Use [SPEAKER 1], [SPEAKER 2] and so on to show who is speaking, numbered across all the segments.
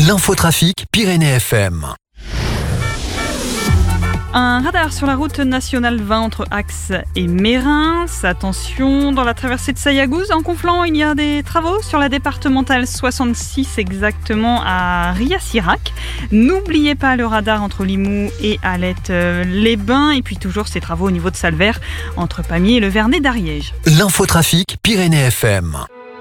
[SPEAKER 1] L'infotrafic Pyrénées FM.
[SPEAKER 2] Un radar sur la route nationale 20 entre Axe et Mérins. Attention, dans la traversée de Sayagouz, en Conflans, il y a des travaux sur la départementale 66 exactement à Ria-Sirac. N'oubliez pas le radar entre Limoux et Alette-les-Bains. Et puis toujours ces travaux au niveau de Salvert entre Pamiers et le Vernet d'Ariège.
[SPEAKER 1] L'infotrafic Pyrénées FM.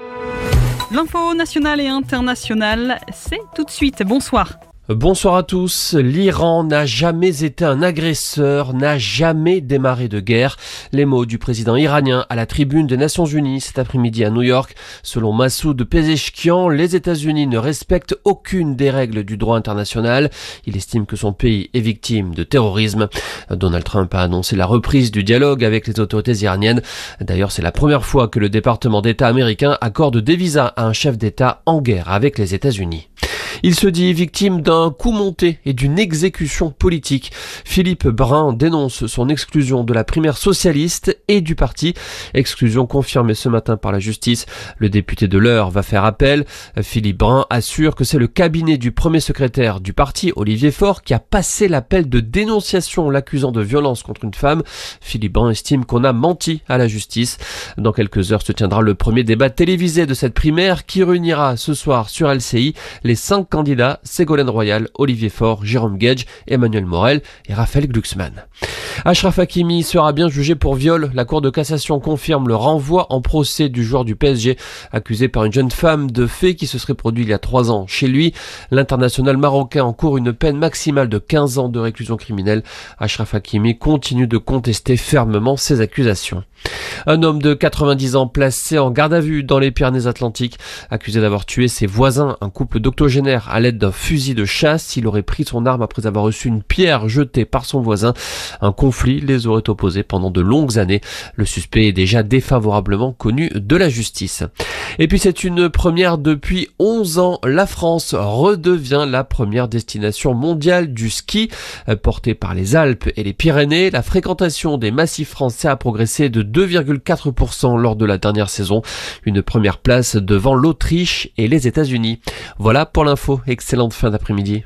[SPEAKER 2] L'info nationale et internationale, c'est tout de suite. Bonsoir.
[SPEAKER 3] Bonsoir à tous. L'Iran n'a jamais été un agresseur, n'a jamais démarré de guerre. Les mots du président iranien à la tribune des Nations Unies cet après-midi à New York. Selon Massoud Pezeshkian, les États-Unis ne respectent aucune des règles du droit international. Il estime que son pays est victime de terrorisme. Donald Trump a annoncé la reprise du dialogue avec les autorités iraniennes. D'ailleurs, c'est la première fois que le département d'État américain accorde des visas à un chef d'État en guerre avec les États-Unis. Il se dit victime d'un coup monté et d'une exécution politique. Philippe Brun dénonce son exclusion de la primaire socialiste et du parti. Exclusion confirmée ce matin par la justice. Le député de l'Eure va faire appel. Philippe Brun assure que c'est le cabinet du premier secrétaire du parti, Olivier Faure, qui a passé l'appel de dénonciation l'accusant de violence contre une femme. Philippe Brun estime qu'on a menti à la justice. Dans quelques heures se tiendra le premier débat télévisé de cette primaire qui réunira ce soir sur LCI les 5 candidats, Ségolène Royal, Olivier Faure, Jérôme Gage, Emmanuel Morel et Raphaël Glucksmann. Achraf Hakimi sera bien jugé pour viol. La Cour de cassation confirme le renvoi en procès du joueur du PSG, accusé par une jeune femme de faits qui se serait produit il y a 3 ans chez lui. L'international marocain encourt une peine maximale de 15 ans de réclusion criminelle. Achraf Hakimi continue de contester fermement ces accusations. Un homme de 90 ans placé en garde à vue dans les Pyrénées-Atlantiques, accusé d'avoir tué ses voisins, un couple d'octogénaires à l'aide d'un fusil de chasse. Il aurait pris son arme après avoir reçu une pierre jetée par son voisin. Un conflit les aurait opposés pendant de longues années. Le suspect est déjà défavorablement connu de la justice. Et puis c'est une première depuis 11 ans. La France redevient la première destination mondiale du ski. Portée par les Alpes et les Pyrénées, la fréquentation des massifs français a progressé de 2,4% lors de la dernière saison. Une première place devant l'Autriche et les États-Unis. Voilà pour l'info. Excellente fin d'après-midi.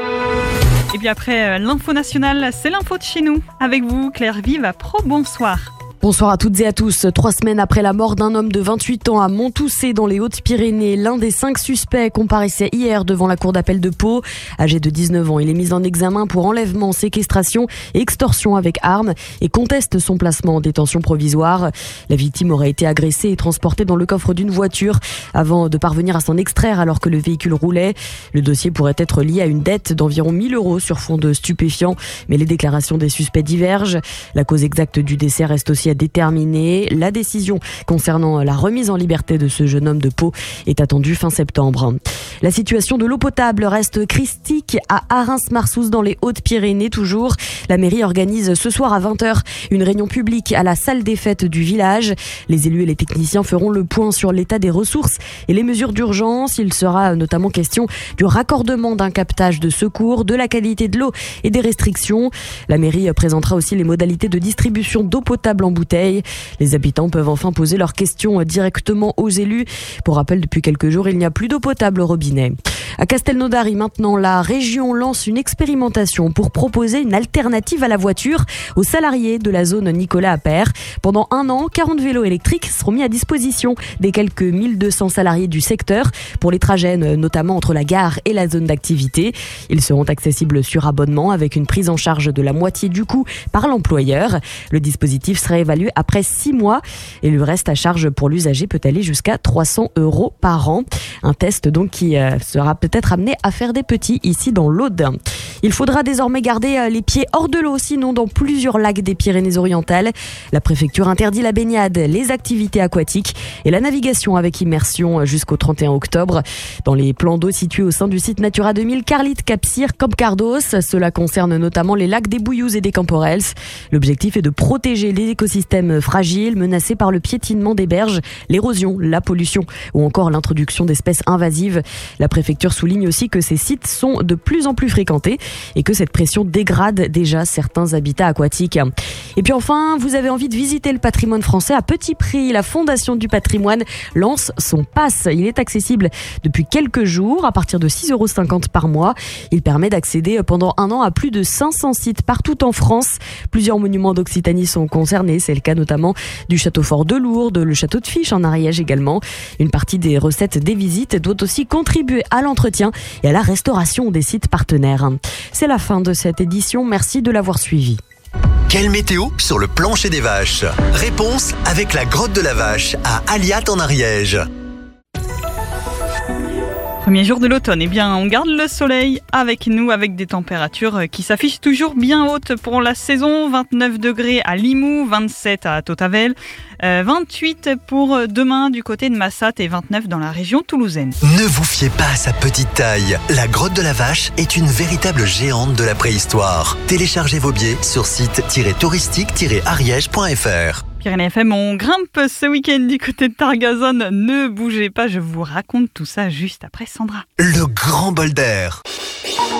[SPEAKER 2] Et bien après l'info nationale, c'est l'info de chez nous. Avec vous, Claire Vive à Pro, bonsoir.
[SPEAKER 4] Bonsoir à toutes et à tous. 3 semaines après la mort d'un homme de 28 ans à Montoussé dans les Hautes-Pyrénées, l'un des 5 suspects comparaissait hier devant la cour d'appel de Pau. Âgé de 19 ans, il est mis en examen pour enlèvement, séquestration et extorsion avec arme et conteste son placement en détention provisoire. La victime aurait été agressée et transportée dans le coffre d'une voiture avant de parvenir à s'en extraire alors que le véhicule roulait. Le dossier pourrait être lié à une dette d'environ 1 000 € sur fond de stupéfiants, mais les déclarations des suspects divergent. La cause exacte du décès reste aussi à déterminer. La décision concernant la remise en liberté de ce jeune homme de Pau est attendue fin septembre. La situation de l'eau potable reste critique à Arins-Marsousse dans les Hautes-Pyrénées toujours. La mairie organise ce soir à 20h une réunion publique à la salle des fêtes du village. Les élus et les techniciens feront le point sur l'état des ressources et les mesures d'urgence. Il sera notamment question du raccordement d'un captage de secours, de la qualité de l'eau et des restrictions. La mairie présentera aussi les modalités de distribution d'eau potable en bouteille. Les habitants peuvent enfin poser leurs questions directement aux élus. Pour rappel, depuis quelques jours, il n'y a plus d'eau potable au robinet. À Castelnaudary, maintenant, la région lance une expérimentation pour proposer une alternative à la voiture aux salariés de la zone Nicolas Appert. Pendant 1 an, 40 vélos électriques seront mis à disposition des quelques 1200 salariés du secteur pour les trajets, notamment entre la gare et la zone d'activité. Ils seront accessibles sur abonnement avec une prise en charge de la moitié du coût par l'employeur. Le dispositif sera évalué après 6 mois et le reste à charge pour l'usager peut aller jusqu'à 300 € par an. Un test donc qui sera peut-être amené à faire des petits ici dans l'Aude. Il faudra désormais garder les pieds hors de l'eau, sinon dans plusieurs lacs des Pyrénées-Orientales. La préfecture interdit la baignade, les activités aquatiques et la navigation avec immersion jusqu'au 31 octobre. Dans les plans d'eau situés au sein du site Natura 2000, Carlite, Cap-Cyr, Camp-Cardos, cela concerne notamment les lacs des Bouilloux et des Camporels. L'objectif est de protéger les écosystèmes fragiles menacés par le piétinement des berges, l'érosion, la pollution ou encore l'introduction d'espèces invasives. La préfecture souligne aussi que ces sites sont de plus en plus fréquentés et que cette pression dégrade déjà certains habitats aquatiques. Et puis enfin, vous avez envie de visiter le patrimoine français à petit prix. La Fondation du patrimoine lance son pass. Il est accessible depuis quelques jours à partir de 6,50 € par mois. Il permet d'accéder pendant un an à plus de 500 sites partout en France. Plusieurs monuments d'Occitanie sont concernés. C'est le cas notamment du château fort de Lourdes, le château de Fiche en Ariège également. Une partie des recettes des visites doit aussi contribuer à l'entretien et à la restauration des sites partenaires. C'est la fin de cette édition. Merci de l'avoir suivi.
[SPEAKER 1] Quelle météo sur le plancher des vaches? Réponse avec la grotte de la vache à Aliat en Ariège.
[SPEAKER 2] Premier jour de l'automne, eh bien, on garde le soleil avec nous, avec des températures qui s'affichent toujours bien hautes pour la saison. 29 degrés à Limoux, 27 à Tautavel, 28 pour demain du côté de Massat et 29 dans la région toulousaine.
[SPEAKER 1] Ne vous fiez pas à sa petite taille. La grotte de la vache est une véritable géante de la préhistoire. Téléchargez vos billets sur site-touristique-ariège.fr.
[SPEAKER 2] Pyrénées FM, on grimpe ce week-end du côté de Targazone. Ne bougez pas, je vous raconte tout ça juste après Sandra.
[SPEAKER 1] Le grand bol d'air.